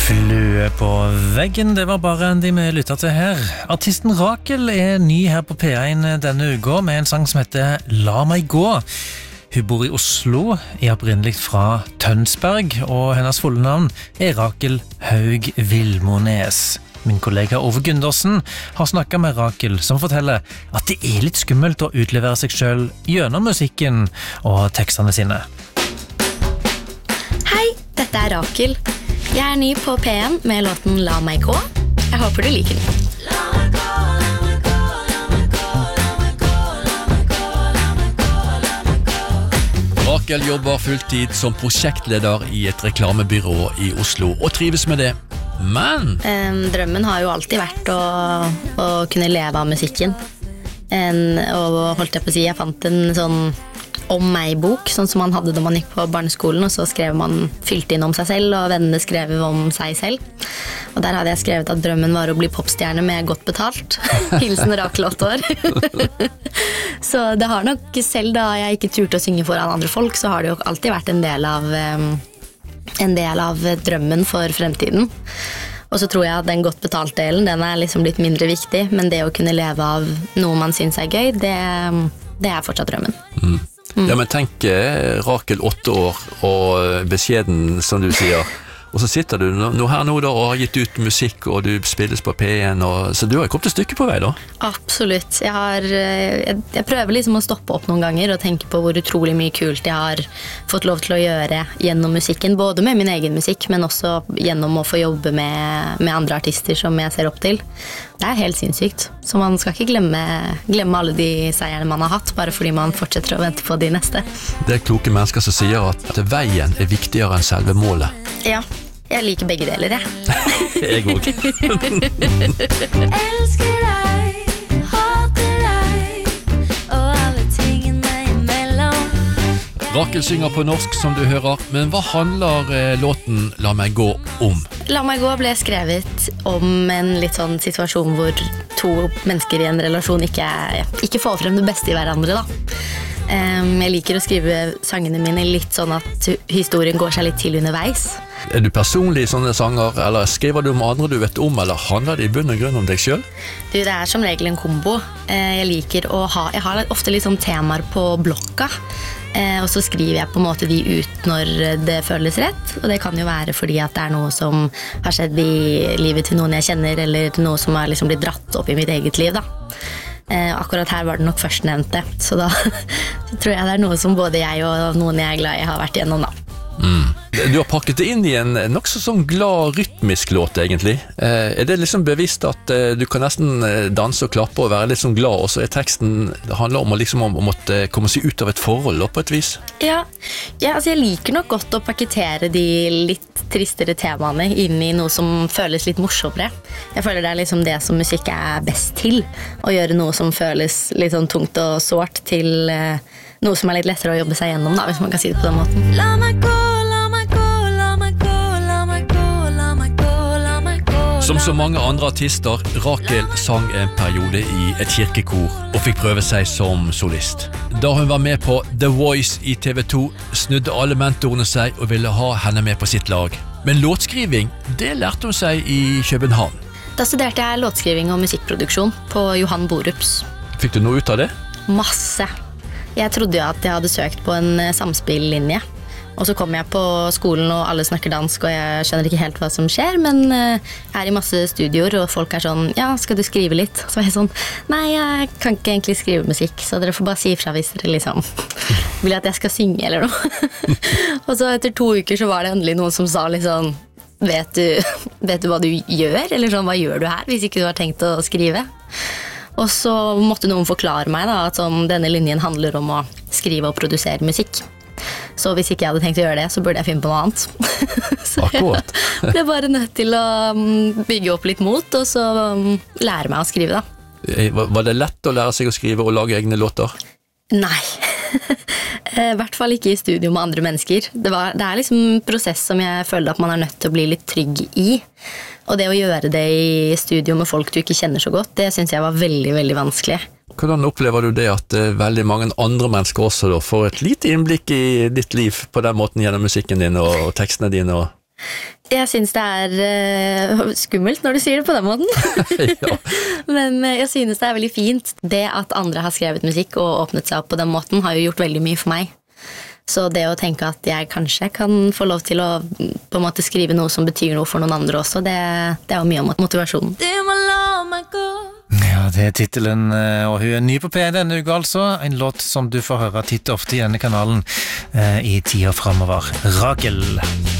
Flue på veggen, det var bare de vi lyttet til her. Artisten Rakel ny her på P1 denne uka med en sang som heter La meg gå. Hun bor i Oslo, opprinnelig fra Tønsberg, og hennes fulle navn Rakel Haug Vilmones. Min kollega Ove Gundersen har snakket med Rakel, som forteller at det litt skummelt å utlevere seg selv gjennom musikken og tekstene sine. Hei, dette Rakel. Jeg ny på P1 med låten La meg gå. Jeg håper du liker den. Rakel jobber fulltid som prosjektleder i et reklamebyrå i Oslo og trives med det. Men drømmen har jo alltid vært å kunne leve av musikken. Og holdt jeg på å si, jeg fant en sånn om meg-bok, sånn som man hadde da man gikk på barneskolen, og så skrev man fylte inn om seg selv, og vennene skrev om seg selv. Og der hadde jeg skrevet at drømmen var å bli popstjerne med godt betalt. Hilsen Rakel 8 år. Så det har nok, selv da jeg ikke turte å synge foran andre folk, så har det jo alltid vært en del av drømmen for fremtiden. Og så tror jeg at den godt betalt delen, den liksom litt mindre viktig, men det å kunne leve av noe man synes gøy, det fortsatt drømmen. Ja, men tenk Rakel 8 år og beskjeden, som du sier. Og så sitter du her nå da og har gitt ut musikk, og du spilles på P1, så du har kommet et stykke på vei da? Absolutt. Jeg prøver liksom å stoppe opp noen ganger og tenke på hvor utrolig mye kult jeg har fått lov til å gjøre gjennom musikken, både med min egen musikk, men også gjennom å få jobbe med andre artister som jeg ser opp til. Det helt sinnssykt. Så man skal ikke glemme alle de seierne man har hatt, bare fordi man fortsetter å vente på de neste. Det kloke mennesker som sier at veien viktigere enn selve målet. Ja, jeg liker begge deler, jeg. Jeg også. Elsker deg, hater deg, og alle tingene imellom. Rakel synger på norsk, som du hører, men hva handler låten La meg gå om? La meg gå ble skrevet om en litt sånn situasjon hvor to mennesker i en relasjon ikke får frem det beste i hverandre, da. Jeg liker å skrive sangene mine litt sånn at historien går seg litt til underveis. Du personlig i sånne sanger, eller skriver du om andre du vet om, eller handler det i bunn og grunn om deg selv? Det som regel en kombo. Jeg har ofte litt sånn temaer på blokka, og så skriver jeg på en måte de ut når det føles rett, og det kan jo være fordi at det noe som har skjedd i livet til noen jeg kjenner, eller noe som har liksom blitt dratt opp i mitt eget liv, da. Akkurat her var det nok førstnevnte, så da tror jeg det noe som både jeg og noen jeg glad i har vært igjennom, da. Du har pakket det inn i en nok så sånn glad rytmisk låt, egentlig. Det liksom bevisst at du kan nesten danse og klappe og være litt sånn glad, og så teksten, det handler om å måtte komme seg ut av et forhold på et vis? Ja, altså jeg liker nok godt å pakketere de litt tristere temaene inn i noe som føles litt morsommere. Jeg føler det liksom det som musikk best til, å gjøre noe som føles litt sånn tungt og sårt til noe som litt lettere å jobbe seg gjennom, da, hvis man kan si det på den måten. La meg gå, la meg gå, la meg gå, la meg gå, la meg gå, la meg gå. Som så mange andre artister, Rakel sang en periode i et kirkekor og fikk prøve seg som solist. Da hun var med på The Voice i TV 2, snudde alle mentorene seg og ville ha henne med på sitt lag. Men låtskriving, det lærte hun seg i København. Da studerte jeg låtskriving og musikkproduksjon på Johan Borups. Fikk du noe ut av det? Masse. Jeg trodde jo at jeg hadde søkt på en samspillinje, og så kom jeg på skolen og alle snakker dansk, og jeg skjønner ikke helt hva som skjer, men jeg i masse studioer, og folk sånn, ja, skal du skrive litt? Så jeg sånn, nei, jeg kan ikke egentlig skrive musikk, så dere får bare si ifra hvis dere liksom vil at jeg skal synge eller noe. Og så etter 2 uker så var det endelig noen som sa litt sånn, vet du hva du gjør? Eller sånn, hva gjør du her hvis ikke du har tenkt å skrive? Og så måtte noen forklare meg da, at sånn, denne linjen handler om å skrive og produsere musikk. Så hvis ikke jeg hadde tenkt å gjøre det, så burde jeg finne på noe annet. Så akkurat. Jeg ble bare nødt til å bygge opp litt mot, og så lære meg å skrive da. Var det lett å lære seg å skrive og lage egne låter? Nei. I hvert fall ikke i studio med andre mennesker. Det liksom en prosess som jeg føler at man nødt til å bli litt trygg i. Og det å gjøre det i studio med folk du ikke kjenner så godt, det synes jeg var veldig, veldig vanskelig. Hvordan opplever du det at veldig mange andre mennesker også da får et lite innblikk i ditt liv på den måten gjennom musikken din og tekstene dine? Jeg synes det er skummelt når du sier det på den måten. Ja. Men jeg synes det er veldig fint. Det at andre har skrevet musikk og åpnet seg opp på den måten, har jo gjort veldig mye for meg. Så det å tenke at jeg kanskje kan få lov til å på en måte skrive noe som betyr noe for noen andre også, det er jo mye om motivasjonen. Du må la meg gå. Ja, det er titelen, og hun er ny på P1 denne uka altså. En låt som du får høre titt ofte i denne kanalen i tida fremover. Rakel.